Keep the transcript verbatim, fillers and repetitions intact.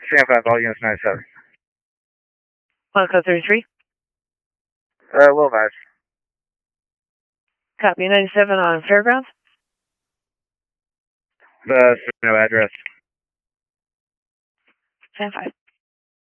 Stand five, all units ninety-seven. One code thirty-three. Uh, low advise. Copy, ninety-seven on Fairgrounds. The no address. Stand five.